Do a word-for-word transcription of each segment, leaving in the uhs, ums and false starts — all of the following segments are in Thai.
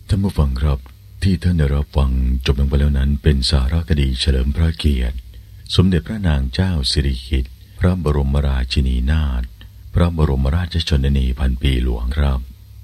ท่านผู้ฟังครับที่ท่านได้รับฟังจบลงไปแล้วนั้นเป็นสารคดีเฉลิมพระเกียรติสมเด็จพระนางเจ้าสิริกิติ์พระบรมราชินีนาถพระบรมราชชนนีพันปีหลวงครับ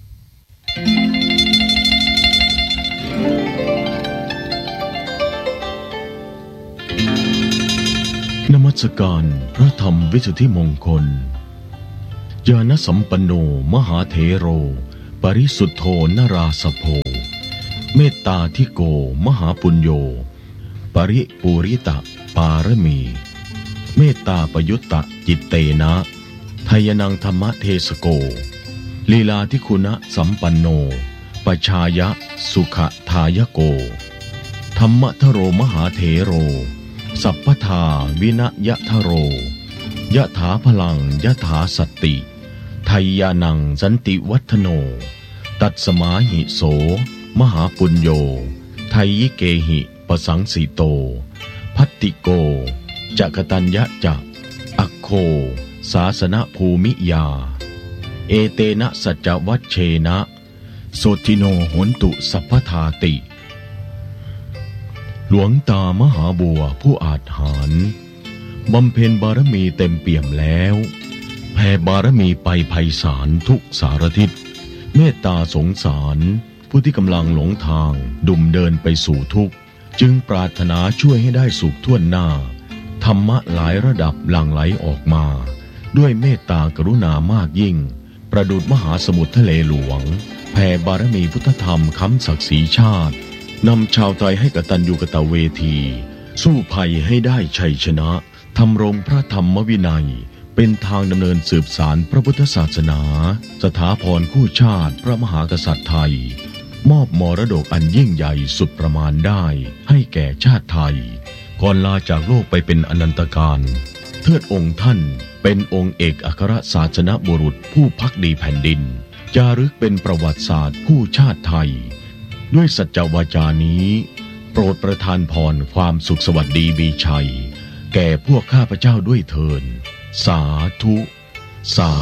นมัสการพระธรรมวิสุทธิมงคลญาณสัมปันโนมหาเถโรปริสุทโธนราสโภเมตตาธิโกมหาปุญโญปริปุริตะปารมีเมตตาปยุตตะจิตเตนะไทยนังธรรมเทสโกลีลาธิคุณะสัมปันโนปชายะสุขทายโกธรรมทโรมหาเถโรสัพพทาวินะยะทโรยะถาพลังยะถาสัตติไทยานังสันติวัฒโนตัดสมาหิโสมหาปุญโญไทยิเกหิปสังสิโตพัตติโกจักตัญญะจะอัคโคศาสนภูมิยาเอเตนะสัจวัชเชนะโสทิโนโหนตุสัพพทาติหลวงตามหาบัวผู้อาจหาญบำเพ็ญบารมีเต็มเปี่ยมแล้วแผ่บารมีไปไพศาลทุกสารทิศเมตตาสงสารผู้ที่กำลังหลงทางดุ่มเดินไปสู่ทุกข์จึงปรารถนาช่วยให้ได้สุขทั่วหน้าธรรมะหลายระดับหลั่งไหลออกมาด้วยเมตตากรุณามากยิ่งประดุจมหาสมุทรทะเลหลวงแผ่บารมีพุทธธรรมค้ำศักดิ์ศรีชาตินำชาวไทยให้กตัญญูกตเวทีสู้ภัยให้ได้ชัยชนะทำรงพระธรรมวินัยเป็นทางดำเนินสืบสานพระพุทธศาสนาสถาพรคู่ชาติพระมหากษัตริย์ไทยมอบมรดกอันยิ่งใหญ่สุดประมาณได้ให้แก่ชาติไทยก่อนลาจากโลกไปเป็นอนันตกาลเทิดองค์ท่านเป็นองค์เอกอัครศาสนบุรุษผู้ภักดีแผ่นดินจารึกเป็นประวัติศาสตร์คู่ชาติไทยด้วยสัจจวาจานี้โปรดประทานพรความสุขสวัสดีมีชัยแก่พวกข้าพเจ้าด้วยเถิดสาธุสา